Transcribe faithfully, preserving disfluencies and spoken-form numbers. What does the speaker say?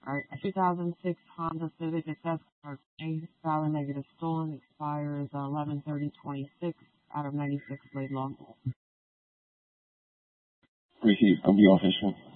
All right, a two thousand six Honda Civic Access Card A, valid negative stolen, expires eleven thirty twenty-six out of ninety-six Blade Long. Received. I'll be official.